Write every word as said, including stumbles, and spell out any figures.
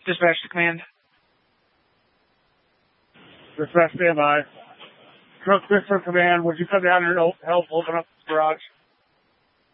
Dispatch to command. Dispatch standby. Truck six from command, would you come down and help open up the garage?